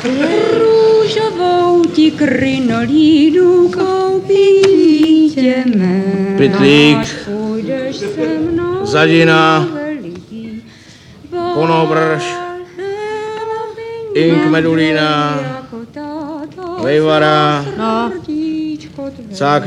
Růžovou ti krinolínu koupí jdeme. Pytlík, Zadina, Konobrž, Ink Medulína, Vejvara, Cák